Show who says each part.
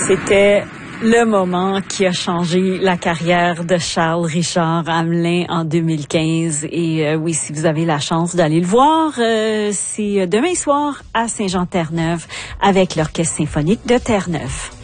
Speaker 1: C'était le moment qui a changé la carrière de Charles Richard Hamelin en 2015. Et oui, si vous avez la chance d'aller le voir, c'est demain soir à Saint-Jean-Terre-Neuve avec l'Orchestre symphonique de Terre-Neuve.